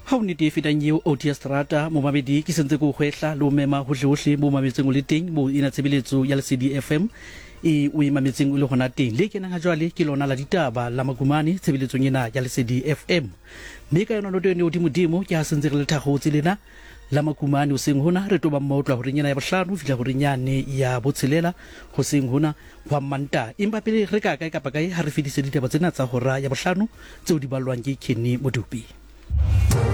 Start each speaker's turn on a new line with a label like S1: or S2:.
S1: ha o nete fetang eo Odia Strata mo mamedi ke sentse go hwehla le o mema hohle mo mametseng o le teng mo ina tshebeletso ya Lesedi FM e o mametseng o le hona teng le kenang ha jwale ke lona la ditaba la Magumane tshebeletsong ena ya Lesedi FM mme ka yona noto ene o dimodimo ke ha sentse re le thakgotse lena la Magumane o seng hona re toba mmaotla hore nyana ya bohlano fihla hore nyane ya botshelela ho seng hona wa Manta empa pele re ka kapa kae ha re fedise ditaba tsena tsa hora ya bohlano tseo di balwang ke Kenny Modupi.